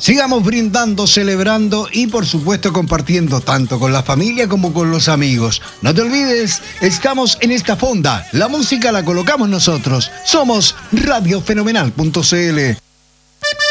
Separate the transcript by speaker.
Speaker 1: Sigamos brindando, celebrando y por supuesto compartiendo tanto con la familia como con los amigos. No te olvides, estamos en esta fonda. La música la colocamos nosotros. Somos radiofenomenal.cl.